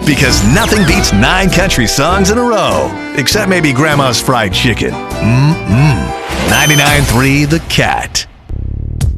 Because nothing beats 9 country songs in a row. Except maybe Grandma's fried chicken. 99.3 The Cat.